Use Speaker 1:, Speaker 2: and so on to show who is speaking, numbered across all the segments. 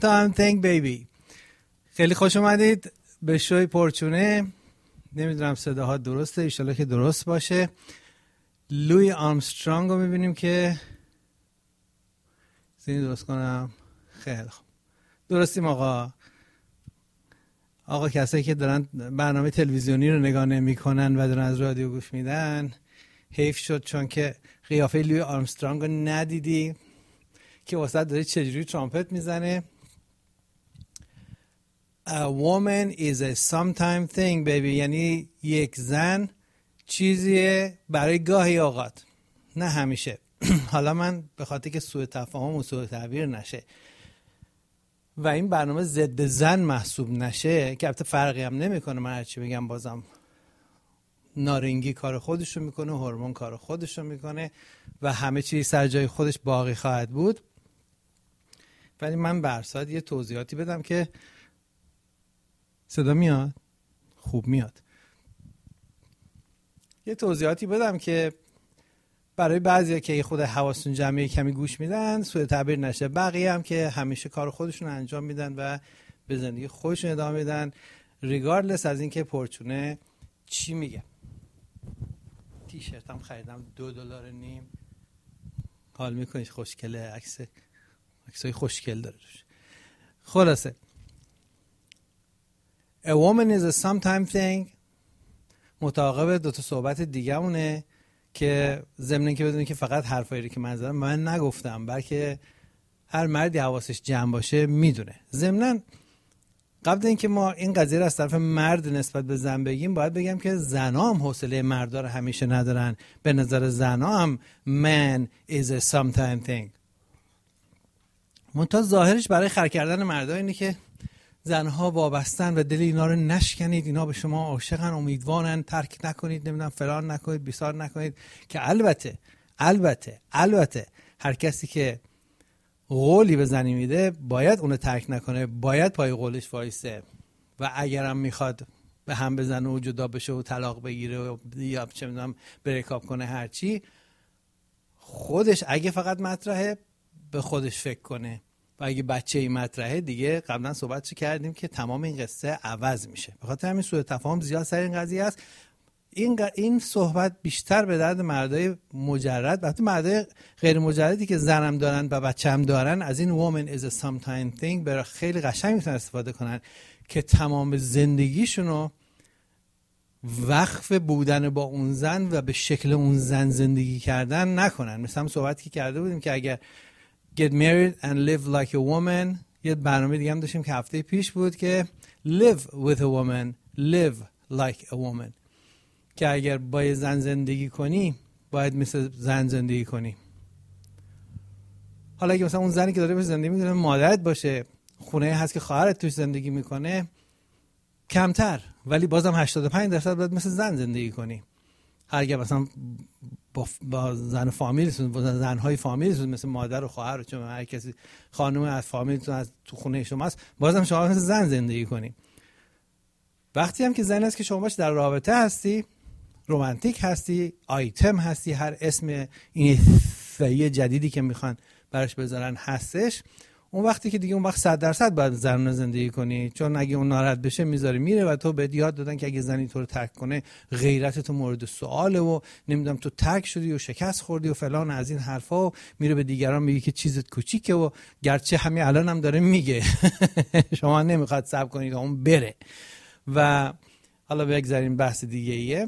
Speaker 1: Time Thing Baby. خیلی خوش اومدید به شوی پرچونه. نمیدونم صداها درسته، ایشالا که درست باشه. لوی آرمسترانگ رو میبینیم که زینی درست کنم. خیلی خوب، درستیم آقا کسایی که دارن برنامه تلویزیونی رو نگاه نمی کنن و دارن از رادیو گوش میدن، حیف شد چون که قیافه لوی آرمسترانگ رو ندیدی که واسه داره چجوری ترامپت میزنه. A woman is a sometime thing baby، یعنی یک زن چیزیه برای گاهی اوقات، نه همیشه. حالا من به خاطر که سوء تفاهم و سوء تعبیر نشه و این برنامه ضد زن محسوب نشه، که البته فرقی هم نمیکنه، من هرچی بگم بازم نارنگی کار خودش رو میکنه، هورمون کار خودش رو میکنه و همه چیز سر جای خودش باقی خواهد بود. ولی من برسات یه توضیحاتی بدم که صدا میاد؟ خوب میاد. یه توضیحاتی بدم که برای بعضیا که خود حواستون جمعه کمی گوش میدن سوء تعبیر نشه، بقیه هم که همیشه کار خودشون انجام میدن و به زندگی خودشون ادامه میدن ریگاردلس از اینکه پرچونه چی میگه. تیشرتم خریدم $2.5. حال میکنید؟ خوشگله، عکسای خوشگل داره. خلاصه A woman is a sometime thing متعاقب دو تا صحبت دیگه مونه که ضمن که بدونی که فقط حرفایی که من زدم من نگفتم، بلکه هر مردی حواسش جمع باشه میدونه. ضمناً قبل اینکه ما این قضیه رو از طرف مرد نسبت به زن بگیم، باید بگم که زنا هم حوصله مردا رو همیشه ندارن. به نظر زنا هم man is a sometime thing. منتها ظاهرش برای خر کردن مردا اینه که زنها وابستن و دل اینا رو نشکنید، اینا به شما عاشقن، امیدوارن، ترک نکنید، نمیدونم فلان نکنید، بیسار نکنید. که البته هر کسی که قولی به زنی میده باید اونو ترک نکنه، باید پای قولش وایسه و اگرم میخواد به هم بزنه و جدا بشه و طلاق بگیره و یا چه میدونم بریکاپ کنه، هرچی خودش اگه فقط مطرحه به خودش فکر کنه و اگه بچه ای مطرحه دیگه قبلا صحبتش کردیم که تمام این قصه عوض میشه. به خاطر همین سوء تفاهم زیاد سر این قضیه است. این صحبت بیشتر به درد مردای مجرد، البته مردای غیر مجردی که زنم دارن و بچه هم دارن از این woman is a sometime thing برای خیلی قشنگ میتونن استفاده کنن که تمام زندگیشونو وقف بودن با اون زن و به شکل اون زن زندگی کردن نکنن. مثلا صحبتی که کرده بودیم که اگر get married and live like a woman، یه برنامه دیگه هم داشتیم که هفته پیش بود که live with a woman live like a woman، که اگر با یه زن زندگی کنی باید مثل زن زندگی کنی. حالا اگه مثلا اون زنی که داره به زندگی میکنه مادرت باشه، خونه هست که خواهرت توش زندگی میکنه، کمتر، ولی بازم 85% باید مثل زن زندگی کنی. اگه مثلا با زن فامیلتون، با زنهای فامیلتون مثل مادر و خواهر و چون هر کسی خانم از فامیلتون از تو خونه شما است، بازم شما مثل زن زندگی کنی. وقتی هم که زن است که شما باش در رابطه هستی، رومانتیک هستی، آیتم هستی، هر اسم این فعیه جدیدی که میخوان براش بذارن هستش، اون وقتی که دیگه اون وقت 100% باید زن زندگی کنی، چون اگه اون ناراحت بشه میذاره میره و تو به یاد دادن که اگه زنی تو رو ترک کنه غیرت تو مورد سواله و نمیدونم تو ترک شدی و شکست خوردی و فلان از این حرفا و میره به دیگران میگه که چیزت کوچیکه و گرچه همین الان هم داره میگه شما نمیخواد صبر کنید اون بره. و حالا بگذاریم بحث دیگه ایه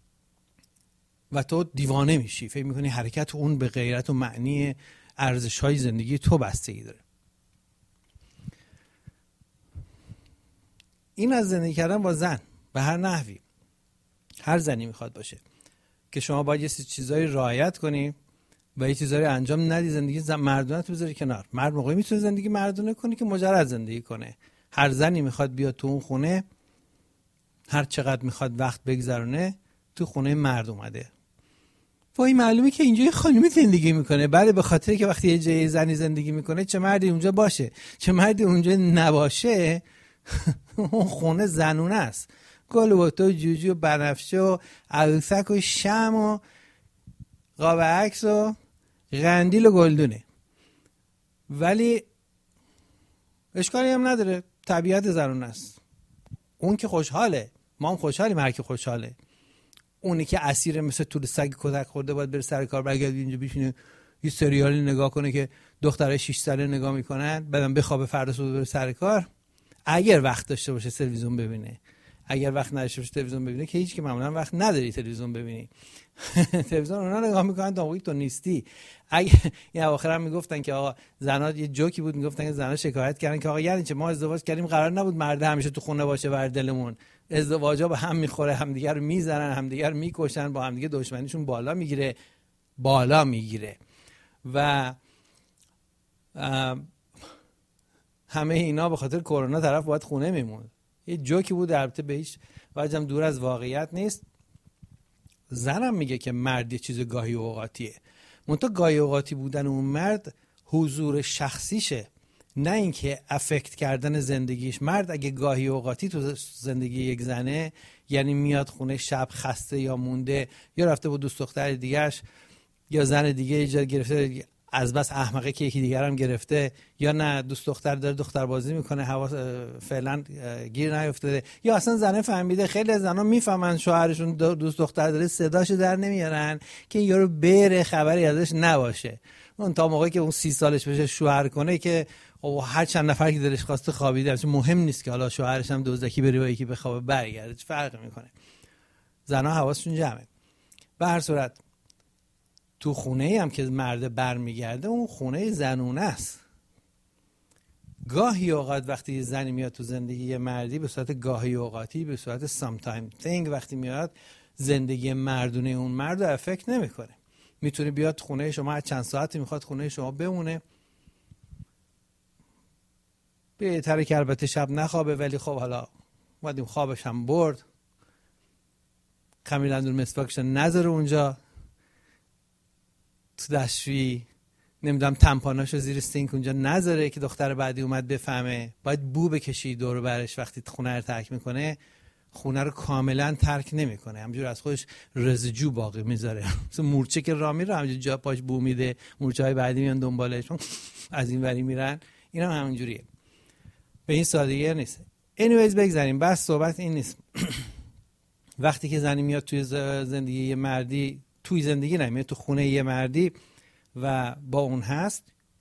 Speaker 1: و تو دیوانه میشی، فکر میکنی حرکت اون به غیرت و معنی ارزش‌های زندگی تو بستگی داره. این از زندگی کردن با زن به هر نحوی، هر زنی میخواد باشه، که شما باید یه چیزایی رعایت کنی و یه چیزایی انجام ندی، زندگی مردونه تو بذاری کنار. مرد موقعی میتونه زندگی مردونه کنی که مجرد زندگی کنه. هر زنی میخواد بیاد تو اون خونه، هر چقدر میخواد وقت بگذرونه تو خونه مرد اومده. وای معلومه که اینجا یه خانمی زندگی میکنه. بله، به خاطر که وقتی یه جای زنی زندگی میکنه چه مردی اونجا باشه چه مردی اونجا نباشه اون خونه زنونه است. گل و بطه و جوجو و بنفشه و عروسک و شم و قاب عکس و قندیل و گلدونه. ولی اشکالی هم نداره، طبیعت زنونه است. اون که خوشحاله، ما هم خوشحالیم هر کی خوشحاله. اونی که اسیر مثل طول سگ کتک خورده باید بره سر کار، برگرده اینجا بشینه یه سریالی نگاه کنه که دخترای 6 ساله نگاه میکنن، بعدم بخوابه فردا صبح بره سر کار. اگر وقت داشته باشه تلویزیون ببینه، اگر وقت نداشته باشه تلویزیون ببینه، که هیچ که معمولا وقت نداری تلویزیون ببینی. تلویزیون اونا نگاه میکنن تا موقعی تو نیستی. اگه این اواخر هم میگفتن که آقا زنا، یه جوکی بود، میگفتن که زنا شکایت کردن که آقا یعنی چه ما ازدواج کردیم قرار نبود مرد همیشه تو خونه باشه ور دلمون، ازدواجا به هم میخوره، همدیگه رو میزنن، همدیگه رو میکشن، با همدیگه دشمنیشون بالا میگیره و همه اینا به خاطر کرونا طرف باید خونه میموند. یه جوکی بود، البته به هیچ وجه دور از واقعیت نیست. زنم میگه که مرد یه چیز گاهی اوقاتیه، منتها گاهی اوقاتی بودن اون مرد حضور شخصیشه، نه اینکه افکت کردن زندگیش. مرد اگه گاهی اوقاتی تو زندگی یک زنه، یعنی میاد خونه شب خسته یا مونده یا رفته با دوست دختر دیگه‌اش یا زن دیگه ایجاد گرفته، از بس احمقه که یکی دیگر هم گرفته، یا نه دوست دختر داره دختر بازی میکنه فعلا گیر نیفتاده، یا اصلا زنه فهمیده. خیلی از زنها میفهمن شوهرشون دوست دختر داره، صداشو در نمیارن که این یارو بره خبری ازش نباشه. اون تا موقعی که اون 30 سالش بشه شوهر کنه که هر چند نفر که دلش خواسته خوابیده، مهم نیست که حالا شوهرش هم دزدکی بره با یکی بخوابه برگرده، چه فرقی میکنه. زنها حواسشون جمعه. به هر صورت تو خونه هم که مرد برمیگرده، اون خونه زنونه است. گاهی اوقات وقتی زنی میاد تو زندگی مردی به صورت گاهی اوقاتی، به صورت sometime thing وقتی میاد، زندگی مردونه اون مرد رو افکت نمیکنه. میتونه بیاد خونه شما، هر چند ساعتی میخواد خونه شما بمونه، بهتره که البته شب نخوابه، ولی خب حالا اومدیم خوابش هم برد، خمیر دندون مسواکش نذاره اونجا تو دستشویی، نمیدونم تمپاناشو زیر سینک اونجا نذاره که دختر بعدی اومد بفهمه. باید بو بکشی دور برش وقتی خونه رو ترک میکنه. خونه رو کاملا ترک نمیکنه، همینجور از خودش رزجو باقی میذاره. مثلا مورچه که راه میره همینجور جا پاش بو میده، مورچه های بعدی میان دنبالش از این وری میرن. این هم همینجوریه، به این سادگی نیست. anyways بگذاریم، بس صحبت این نیست. وقتی که زنی میاد توی زندگی یه مردی، توی زندگی نمیاد تو خونه یه مردی و با اون هست،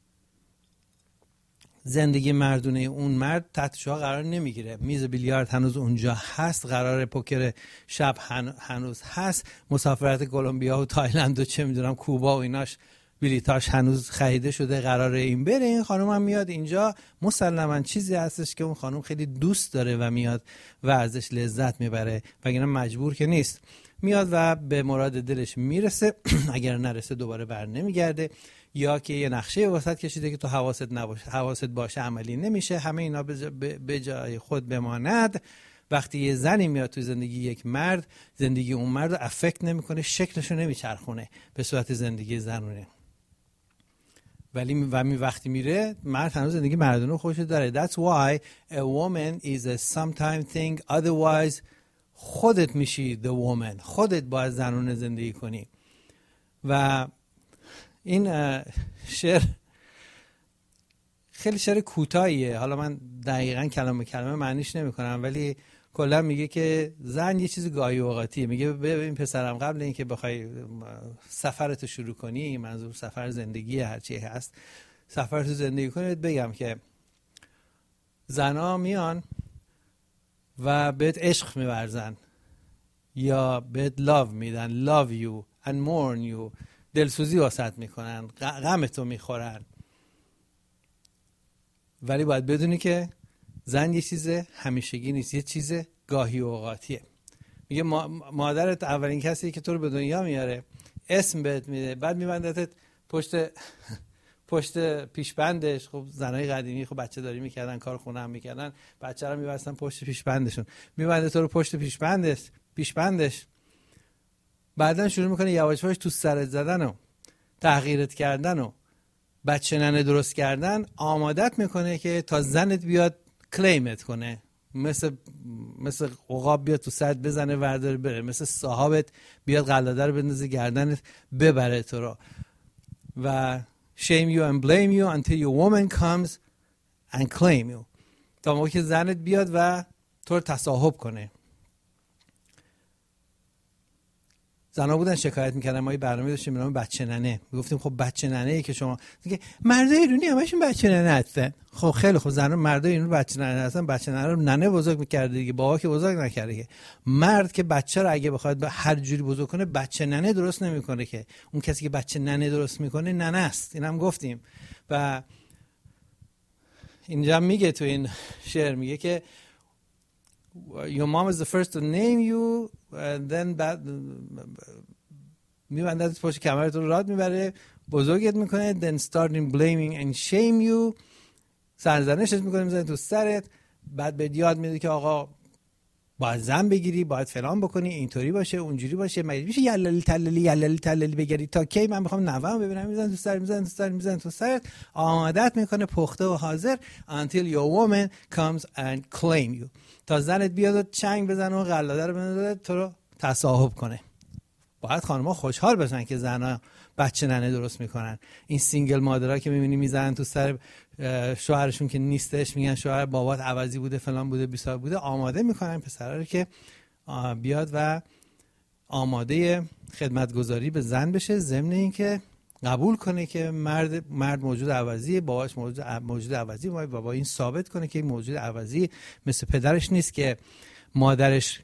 Speaker 1: زندگی مردونه اون مرد تحت شعاع قرار نمیگیره. میز بیلیارد هنوز اونجا هست، قرار پوکر شب هنوز هست، مسافرت کلمبیا و تایلند و چه میدونم کوبا و ایناش بلیتاش هنوز خریده شده، قراره این بره. این خانم هم میاد اینجا، مسلما چیزی هستش که اون خانم خیلی دوست داره و میاد و ازش لذت میبره، وگرنه مجبور که نیست. میاد و به مراد دلش میرسه، اگر نرسه دوباره بر نمیگرده، یا که یه نقشه وسط کشیده که تو حواست نباشه، حواست باشه عملی نمیشه. همه اینا به جای خود بماند. وقتی یه زنی میاد تو زندگی یک مرد، زندگی اون مرد رو افکت نمیکنه، شکلش رو نمیچرخونه به صورت زندگی زنونه. ولی وقتی میره، مرد هنوز زندگی مردونه خوش داره. That's why a woman is a sometime thing. Otherwise خودت میشی the woman. خودت باید زنونه زندگی کنی. و این شعر خیلی شعر کوتاهیه، حالا من دقیقاً کلمه کلمه معنیش نمیکنم، ولی کلا میگه که زن یه چیز گاهی اوقاتیه. میگه ببین پسرم، قبل اینکه بخوای سفرتو شروع کنی، منظور سفر زندگی هرچی هست، سفرتو زندگی کنی، بگم که زنا میان و بهت عشق میورزن یا بهت لاو میدن، love you and mourn you، دلسوزی واسط میکنن، غمتو میخورن. ولی باید بدونی که زن یه چیز همیشگی نیست، یه چیز گاهی اوقاتیه. میگه مادرت اولین کسی که تو رو به دنیا میاره، اسم بهت میده، بعد میبندتت پشت پیشبندش. خب زنای قدیمی خب بچه داری میکردن، کار خونه هم میکردن، بچه رو میبستن پشت پیشبندشون، میبنده تو رو پشت پیشبندش. بعدن شروع میکنه یواش یواش تو سرت زدن و تحقیرت کردن و بچه ننه درست کردن. آمادت میکنه که تا زنت بیاد کلیمت کنه، مثل عقاب بیاد تو سرت بزنه ورداره بره، مثل صاحبت بیاد قلاده رو بندازه گردنت ببره تو رو و shame you and blame you until your woman comes and claim you. تا موقعی که زنت بیاد و تو رو تصاحب کنه. زنا بودن شکایت میکردن، ما یه برنامه داشتیم به نام بچه ننه. میگفتیم خب بچه ننه ای که شما دیگه مردای ایرانی همشون بچه ننه هستن. خب خیلی خب زنا مردای ایرانی بچه ننه هستن، بچه ننه رو ننه بزرگ میکرده دیگه، بابا که بزرگ نکرده که. مرد که بچه رو اگه بخواد به هر جوری بزرگ کنه بچه ننه درست نمیکنه که. اون کسی که بچه ننه درست میکنه ننه است. اینم گفتیم. و اینجا میگه تو این شعر میگه که your mom is the first to name you and then میبندت پشت کمرت رو راد میبره بزرگت میکنه then starting blaming and shame you سرزنشت میکنه میزنه تو سرت بعد به یاد میده که آقا باید زن بگیری باید فلان بکنی اینطوری باشه اونجوری باشه میشه یللی تللی بگیری تا کی من میخوام نوام ببینم میزنه تو سرت آمادت میکنه پخته و حاضر until your woman comes and claim you تا زنت بیاد و چنگ بزنه و قلاده رو بندازه تو رو تصاحب کنه. باید خانم‌ها خوشحال بشن که زن‌ها بچه ننه درست میکنن. این سینگل مادرها که میبینی میزنن تو سر شوهرشون که نیستش، میگن شوهر بابات عوضی بوده فلان بوده بیسار بوده، آماده میکنن پسرا رو که بیاد و آماده خدمتگزاری به زن بشه، ضمن اینکه قبول کنه که مرد موجود عوضیه، باباش موجود عوضی و بابا این ثابت کنه که این موجود عوضی مثل پدرش نیست که مادرش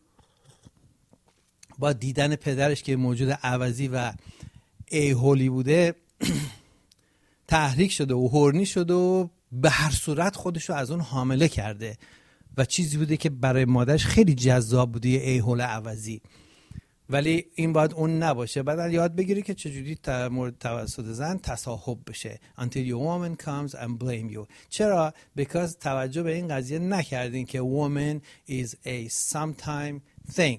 Speaker 1: با دیدن پدرش که موجود عوضی و ایهولی بوده تحریک شده و هورنی شده و به هر صورت خودشو از اون حامله کرده و چیزی بوده که برای مادرش خیلی جذاب بوده، یه ایهول عوضی. ولی این باید اون نباشه. بعد یاد بگیری که چجوری مورد توسط زن تصاحب بشه until your woman comes and blame you. چرا؟ because توجه به این قضیه نکردین که woman is a sometime thing.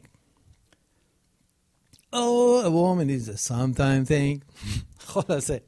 Speaker 1: Oh, a woman is a sometime thing. خلاصه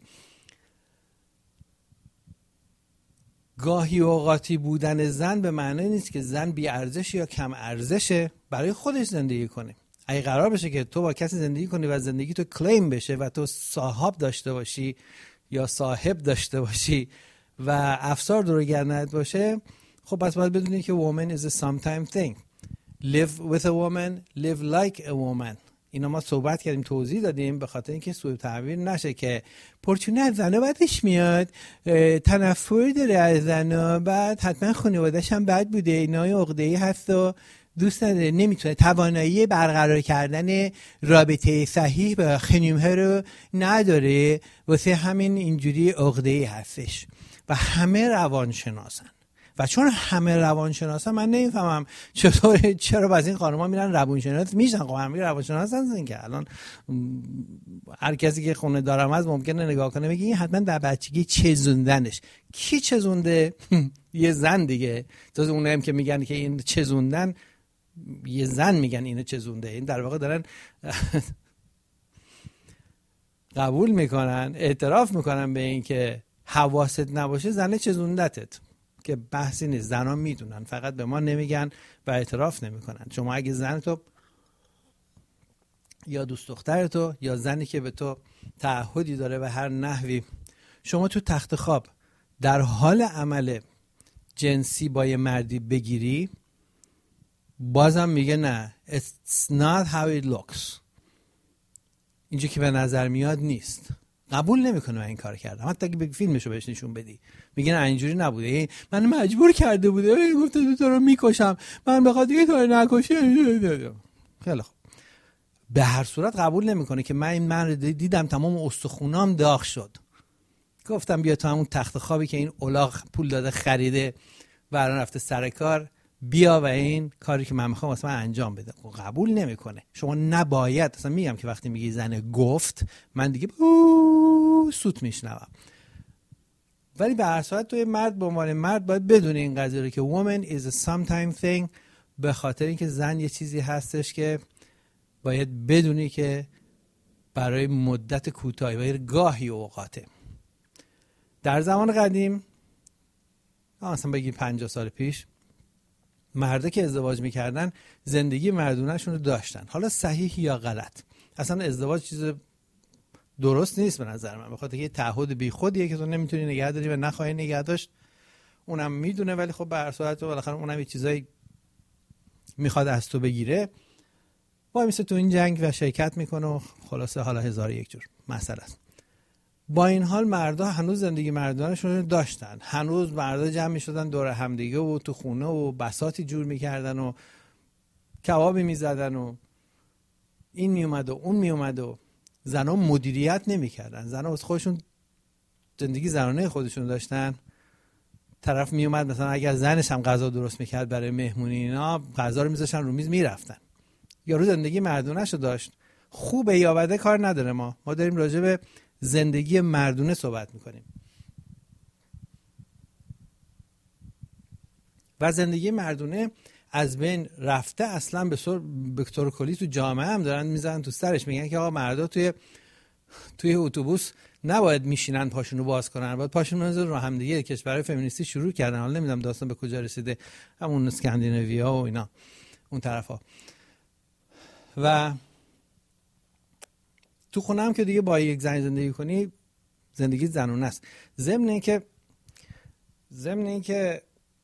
Speaker 1: گاهی اوقاتی بودن زن به معنی نیست که زن بی ارزش یا کم ارزشه برای خودش زندگی کنه. اگه قرار بشه که تو با کسی زندگی کنی و زندگی تو کلیم بشه و تو صاحب داشته باشی یا صاحب داشته باشی و افسار دور گردنت باشه، خب پس باید بدونی که woman is a sometime thing. Live with a woman, live like a woman. اینا ما صحبت کردیم، توضیح دادیم به خاطر اینکه سوء تعبیر نشه که پرچونه از زنها بدش میاد، تنفر داره از زنها، بعد حتما خانواده‌اش هم بد بوده، اینا عقده‌ای هست و دوست نداره، نمیتونه توانایی برقرار کردن رابطه صحیح با خانم‌ها رو نداره، واسه همین اینجوری عقده‌ای هستش. و همه روانشناسن و چون همه روانشناسن من نمیفهمم چرا از این خانم‌ها میرن روانشناس میشن. خب همه روانشناس هستن که الان هر کسی که خونه دارم از ممکنه نگاه کنه بگه این حتما در بچگی چزوندنش. کی چزونده؟ یه زن دیگه. تو اونایی که میگن که این چزوندن، یه زن میگن اینو چزونده. این در واقع دارن قبول میکنن، اعتراف میکنن به این که حواست نباشه زن چزوندتت، که بحثی نیست. زنان میدونن، فقط به ما نمیگن و اعتراف نمیکنن. شما اگه زن تو یا دوست دختر تو یا زنی که به تو تعهدی داره به هر نحوی، شما تو تخت خواب در حال عمل جنسی با یه مردی بگیری، بازم میگه نه it's not how it looks، اینجا که به نظر میاد نیست. قبول نمیکنه من این کار کردم. حتی اگه فیلمشو بهش نشون بدی میگه نه اینجوری نبوده، من مجبور کرده بوده، گفته تو رو میکشم، من به خاطر تو رو نکشی. خیلی خوب. به هر صورت قبول نمیکنه که من رو دیدم تمام استخونام داغ شد، گفتم بیا تو همون تخت خوابی که این الاغ پول داده خریده و الان رفته سر کار، بیا و این کاری که من میخوام واسه من انجام بده. قبول نمیکنه. شما نباید، اصلا میگم که وقتی میگی زن گفت، من دیگه سوت میشنوم. ولی به هر صورت توی مرد به عنوان مرد باید بدونی این قضیه رو که woman is a sometime thing، به خاطر اینکه زن یه چیزی هستش که باید بدونی که برای مدت کوتاهی و گاهی اوقاته. در زمان قدیم، مثلا بگیم 50 سال پیش، مرده که ازدواج میکردن زندگی مردونه‌شون رو داشتن. حالا صحیح یا غلط، اصلا ازدواج چیز درست نیست به نظر من، بخاطر که تعهد بیخودیه که تو نمیتونی نگه داری و نخواهی نگه داشت. اونم میدونه، ولی خب به هر صورت بالاخره اونم یه چیزایی میخواد از تو بگیره، وای میسه تو این جنگ و شرکت میکنه و خلاصه حالا 1001 جور مسئله است. با این حال مردا هنوز زندگی مردانشون داشتن، هنوز مردا جمع میشدن دور همدیگه و تو خونه و بساطی جور میکردن و کبابی میزدن و این میومد و اون میومد و زنها مدیریت نمیکردن، زنها از خودشون زندگی زنانه خودشون داشتن. طرف میومد مثلا اگر زنش هم غذا درست میکرد برای مهمونی اینا، غذا رو میذاشتن رو میز میرفتن. یارو زندگی مردونه‌شو داشت. خوبه یا بده کار نداره، ما داریم راجع به زندگی مردونه صحبت میکنیم. و زندگی مردونه از بین رفته اصلا به طور کلی تو جامعه هم دارن میزنن تو سرش، میگن که آقا مردا توی اتوبوس نباید میشینن پاشونو باز کنن، باید پاشونو بزنن رو هم دیگه. کشورهای فمینیستی شروع کردن، حالا نمیدونم داستان به کجا رسیده، همون اسکاندیناویا و اینا اون طرفا. و تو خونه هم که دیگه با یک زن زندگی کنی، زندگی زنونه است. ضمن اینکه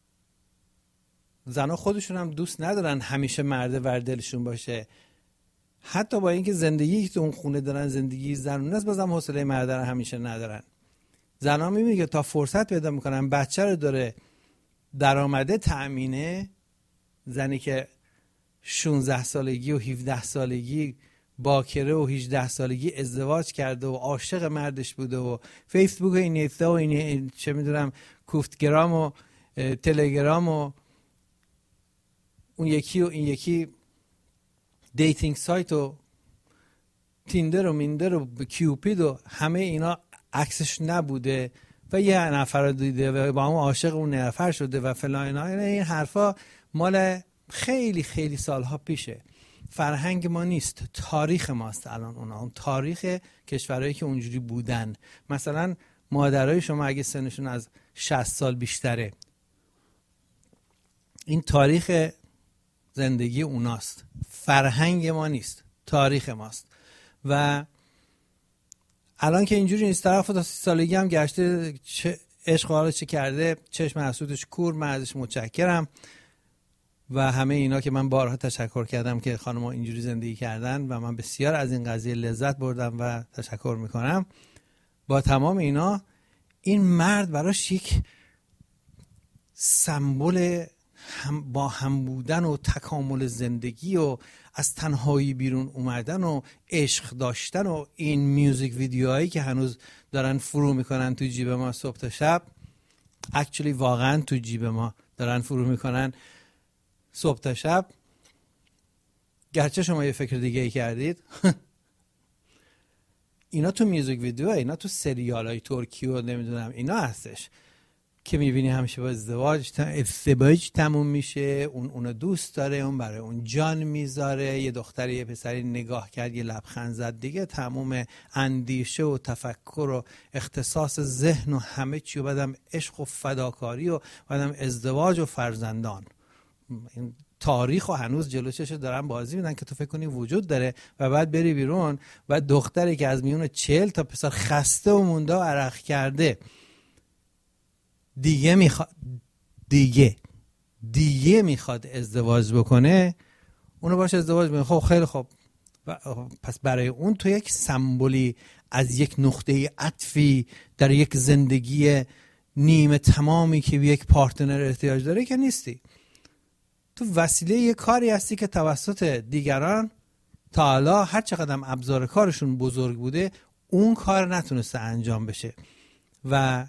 Speaker 1: زنها خودشون هم دوست ندارن همیشه مرد ور دلشون باشه، حتی با اینکه زندگی که تو اون خونه دارن زندگی زنونه است، بازم حوصله مرد رو همیشه ندارن. زنها میبینی که تا فرصت پیدا میکنن بچه رو داره درآمده تأمینه، زنی که 16 سالگی و 17 سالگی باکره و 18 سالگی ازدواج کرده و عاشق مردش بوده و فیسبوک و اینستا و این چه میدونم کوفتگرام و تلگرام و اون یکی و این یکی دیتینگ سایت و تیندر و میندر و کیوپید و همه اینا عکسش نبوده و یه نفر رو دیده و با هم عاشق اون نفر شده و فلان اینا. این حرفا مال خیلی خیلی سالها پیشه، فرهنگ ما نیست، تاریخ ماست الان. اون تاریخ کشورهایی که اونجوری بودن. مثلا مادرای شما اگه سنشون از 60 سال بیشتره، این تاریخ زندگی اوناست، فرهنگ ما نیست، تاریخ ماست. و الان که اینجوری نیست، طرف تا 30 سالگی هم گشته، عشق حالا چه کرده، چشم حسودش کور، من ازش متشکرم و همه اینا که من بارها تشکر کردم که خانم‌ها اینجوری زندگی کردن و من بسیار از این قضیه لذت بردم و تشکر میکنم. با تمام اینا، این مرد براش یک سمبل با هم بودن و تکامل زندگی و از تنهایی بیرون اومدن و عشق داشتن و این میوزیک ویدیوهایی که هنوز دارن فرو میکنن تو جیب ما صبح تا شب، اکچولی واقعا تو جیب ما دارن فرو میکنن صبح تا شب، گرچه شما یه فکر دیگه ای کردید. اینا تو میوزیک ویدیو، اینا تو سریال های ترکی و نمیدونم اینا هستش که میبینی همیشه با ازدواج تموم میشه، اونو دوست داره، اون برای اون جان میذاره، یه دختری یه پسری نگاه کرد یه لبخند زد، دیگه تموم اندیشه و تفکر و اختصاص ذهن و همه چی، و بعدم عشق و فداکاری و بعدم ازدواج و فرزندان. این تاریخ و هنوز جلو چش دارن بازی میدن که تو فکر کنی وجود داره و بعد بری بیرون و دختری که از میون 40 تا پسر خسته و مونده و عرق کرده دیگه میخواد ازدواج بکنه، اونو باش ازدواج بکنه. خب خیلی خوب، پس برای اون تو یک سمبولی از یک نقطه عطفی در یک زندگی نیمه تمامی که به یک پارتنر احتیاج داره که نیستی. تو وسیله یک کاری هستی که توسط دیگران تا حالا هر چقدر ابزار کارشون بزرگ بوده اون کار نتونسته انجام بشه و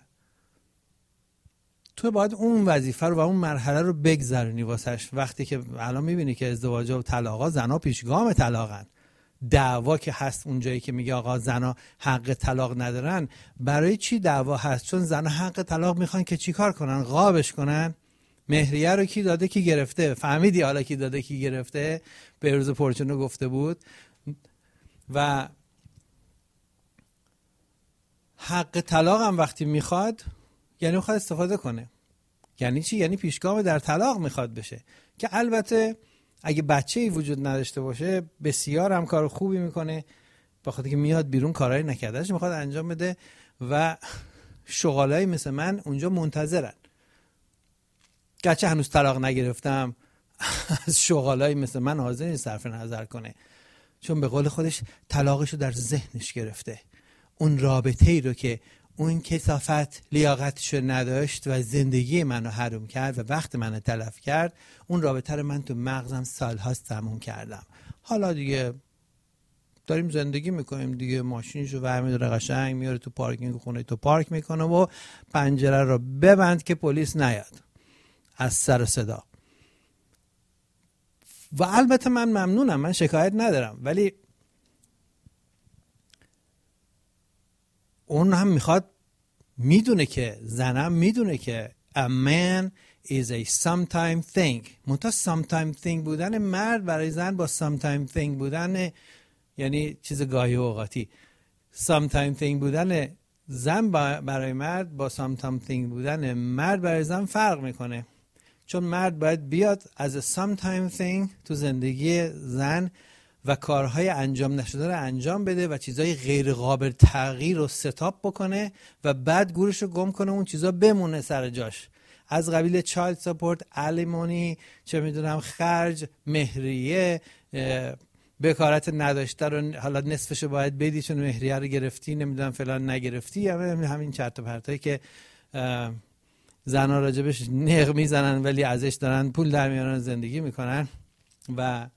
Speaker 1: تو باید اون وظیفه رو و اون مرحله رو بگذرونی واسش. وقتی که الان میبینی که ازدواجا و طلاقا، زنا پیشگام طلاقن، دعوا که هست اونجایی که میگه آقا زنا حق طلاق ندارن، برای چی دعوا هست؟ چون زنا حق طلاق میخوان که چی کار کنن؟ غابش کنن. مهریه رو کی داده کی گرفته؟ فهمیدی حالا کی داده کی گرفته؟ بهروز پرچونو گفته بود. و حق طلاق هم وقتی میخواد یعنی میخواد استفاده کنه. یعنی چی؟ یعنی پیشگام در طلاق میخواد بشه، که البته اگه بچه‌ای وجود نداشته باشه بسیار هم کار خوبی میکنه، بخاطر که میاد بیرون کارهای نکردهش میخواد انجام بده و شغالایی مثل من اونجا منتظرن. گرچه هنوز طلاق نگرفتم از شغالایی مثل من حاضر نیست صرف نظر کنه، چون به قول خودش طلاقشو در ذهنش گرفته. اون رابطه ای رو که اون کثافت لیاقتشو نداشت و زندگی منو حروم کرد و وقت منو تلف کرد، اون رابطه رو من تو مغزم سالهاست تموم کردم. حالا دیگه داریم زندگی میکنیم دیگه، ماشینشو برمی‌داره قشنگ میاره تو پارکینگ خونه تو پارک میکنه و پنجره رو ببند که پلیس نیاد از سر صدا. و البته من ممنونم، من شکایت ندارم، ولی اون هم میخواد، میدونه که زنم میدونه که a man is a sometime thing. منتها sometime thing بودن مرد برای زن با sometime thing بودن، یعنی چیز گاهی اوقاتی، sometime thing بودن زن برای مرد با sometime thing بودن مرد برای زن فرق میکنه. چون مرد باید بیاد از sometime thing تو زندگی زن و کارهای انجام نشده رو انجام بده و چیزهای غیر قابل تغییر رو ستاپ بکنه و بعد گورش رو گم کنه، اون چیزا بمونه سر جاش، از قبیل چایلد ساپورت، الیمونی، چه میدونم خرج، مهریه، بکارت نداشته رو حالا نصفشو باید بدی چون مهریه رو گرفتی، نمیدونم فلان نگرفتی، همین چرت و پرتایی که زنها راجبش نق میزنن ولی ازش دارن پول در میارن زندگی میکنن. و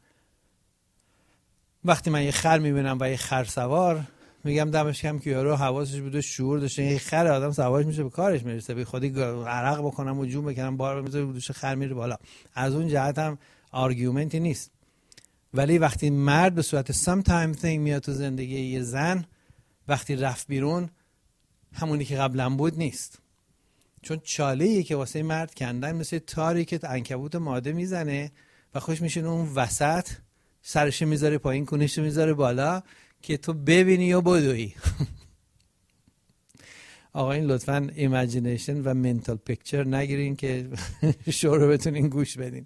Speaker 1: وقتی من یه خر میبینم و یه خر سوار، میگم دمش کم که یارو حواسش بوده، شعور داشته، یه خر آدم سوارش میشه به کارش میرسه، به خودی عرق بکنم و جون بکنم بار میذاره دوش خر میره بالا. از اون جهت هم آرگومنتی نیست. ولی وقتی مرد به صورت sometime thing میاد تو زندگی یه زن، وقتی رفت بیرون همونی که قبلا بود نیست. چون چاله‌ای که واسه مرد کندن مثل تاری که عنکبوت ماده میزنه و خوش میشینه اون وسط، سرش میذاره پایین، کنش میذاره بالا که تو ببینی یا بدوی. آقا این لطفاً ایمیجینیشن و منتال پیکچر نگیرین که شو رو بتونین گوش بدین.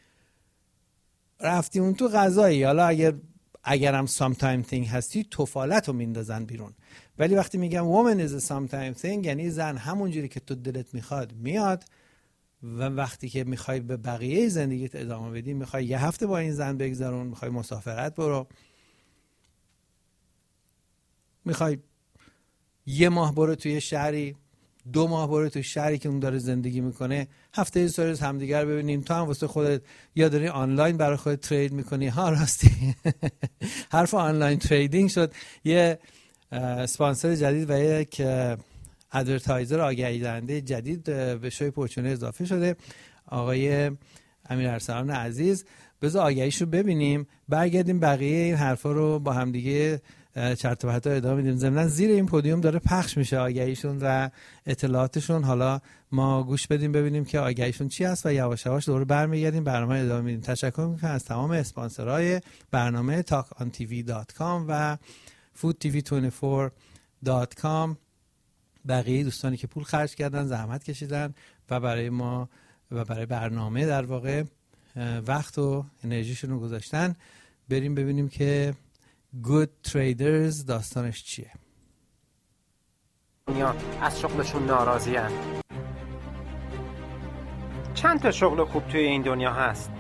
Speaker 1: رفتی اون تو غذایی، حالا اگرم sometime thing هستی توفالت رو میندازن بیرون. ولی وقتی میگم woman is a sometime thing یعنی زن همونجوری که تو دلت میخواد میاد و وقتی که میخوای به بقیه زندگیت ادامه بدی، میخوای یه هفته با این زن بگذرون، میخوای مسافرت برو، میخوای یه ماه برو توی شهری، 2 ماه برو توی شهری که اون داره زندگی میکنه، هفته استوریز همدیگر ببینیم، تو هم واسه خودت یا داری آنلاین برای خودت ترید میکنی. ها راستی حرف آنلاین تریدینگ شد. یه اسپانسر جدید و یک ادورتایزر آگهی دهنده جدید به شوی پرچونه اضافه شده، آقای امیر ارسلان عزیز. بذار آگهیشو ببینیم، برگردیم بقیه این حرفا رو با هم دیگه چرت و پرتا ادامه میدیم. ضمن زیر این پودیوم داره پخش میشه آگهیشون و اطلاعاتشون. حالا ما گوش بدیم ببینیم که آگهیشون چی است و یواش یواش دوباره برمیگردیم برنامه ادامه میدیم. تشکر میکنم از تمام اسپانسرهای برنامه talkontv.com و foodtv24.com، بقیه دوستانی که پول خرج کردن، زحمت کشیدن و برای ما و برای برنامه در واقع وقت و انرژیشون رو گذاشتن. بریم ببینیم که Good Traders داستانش چیه.
Speaker 2: دنیا از شغلشون ناراضی‌اند. چند تا شغل خوب توی این دنیا هست.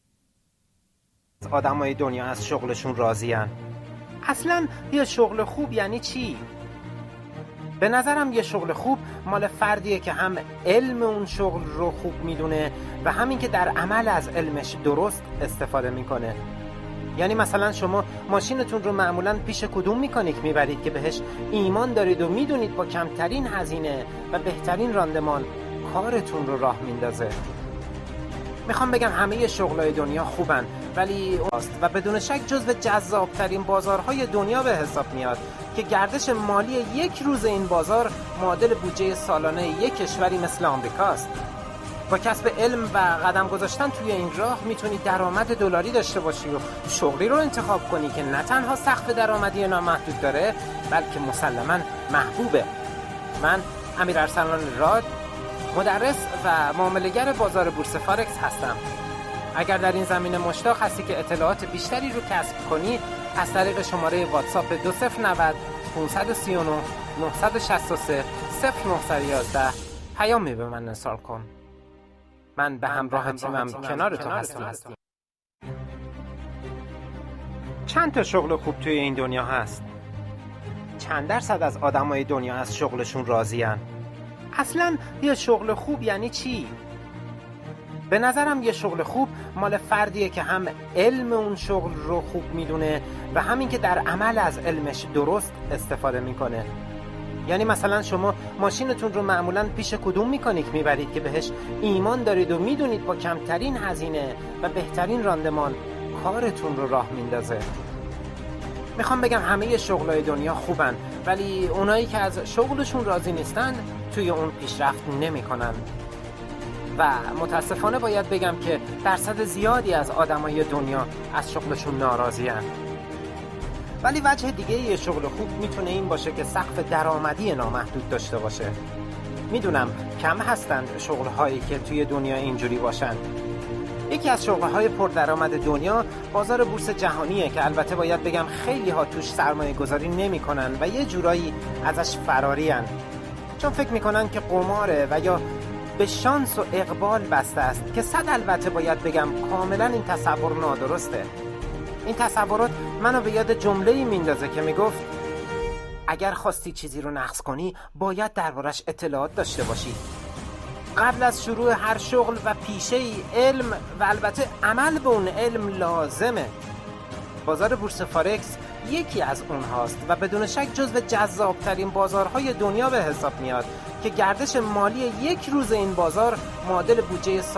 Speaker 2: آدمای دنیا از شغلشون راضی‌اند. اصلاً یه شغل خوب یعنی چی؟ به نظرم یه شغل خوب مال فردیه که هم علم اون شغل رو خوب میدونه و همین که در عمل از علمش درست استفاده میکنه. یعنی مثلا شما ماشینتون رو معمولاً پیش کدوم مکانیک میبرید که بهش ایمان دارید و میدونید با کمترین هزینه و بهترین راندمان کارتون رو راه میندازه. میخوام بگم همه شغلای دنیا خوبن ولی و بدون شک جزو جذابترین بازارهای دنیا به حساب میاد که گردش مالی یک روز این بازار معادل بودجه سالانه یک کشوری مثل آمریکاست. با کسب علم و قدم گذاشتن توی این راه میتونی درآمد دلاری داشته باشی و شغلی رو انتخاب کنی که نه تنها سقف درآمدی نامحدود داره بلکه مسلماً محبوبه. من امیر ارسلان راد، مدرس و معامله‌گر بازار بورس فارکس هستم. اگر در این زمینه مشتاق هستی که اطلاعات بیشتری رو کسب کنی، از طریق شماره واتساپ 2090 539 963 0911 پیامی به من ارسال کن. من به همراه تیمم کنار تو هستم. چند تا شغل خوب توی این دنیا هست؟ چند درصد از آدمای دنیا از شغلشون راضین؟ اصلاً یه شغل خوب یعنی چی؟ به نظرم یه شغل خوب مال فردیه که هم علم اون شغل رو خوب میدونه و همین که در عمل از علمش درست استفاده میکنه. یعنی مثلا شما ماشینتون رو معمولاً پیش کدوم مکانیک میبرید که بهش ایمان دارید و میدونید با کمترین هزینه و بهترین راندمان کارتون رو راه میندازه. میخوام بگم همه شغلای دنیا خوبن، ولی اونایی که از شغلشون راضی نیستن توی اون پیشرفت نمیکنن. و متاسفانه باید بگم که درصد زیادی از آدمای دنیا از شغلشون ناراضی‌اند. ولی وجه دیگه یه شغل خوب میتونه این باشه که سقف درآمدی نامحدود داشته باشه. میدونم کم هستند شغل‌هایی که توی دنیا اینجوری باشن. یکی از شغل‌های پردرآمد دنیا بازار بورس جهانیه که البته باید بگم خیلی ها توش سرمایه گذاری نمی‌کنن و یه جورایی ازش فرارین، چون فکر می‌کنن که قماره و یا به شانس و اقبال بسته است که البته باید بگم کاملا این تصور نادرسته. این تصورات منو به یاد جمله‌ای میندازه که میگفت اگر خواستی چیزی رو نقص کنی باید دربارش اطلاعات داشته باشی. قبل از شروع هر شغل و پیشه‌ای علم و البته عمل به اون علم لازمه. بازار بورس فارکس یکی از اونهاست و بدون شک جزو جذابترین بازارهای دنیا به حساب میاد که گردش مالی یک روز این بازار معادل بودجه